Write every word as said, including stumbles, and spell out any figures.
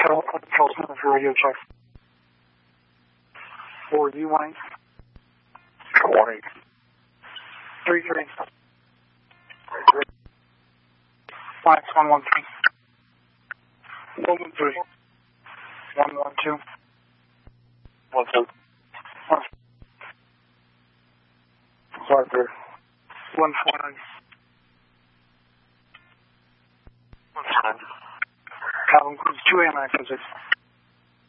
Control Center for radio check. four Z one eight. one eight. three three. Flights one one three. one one three. one one two. one two. Parker. one four nine. one four nine. Calvin Cruz two A M access.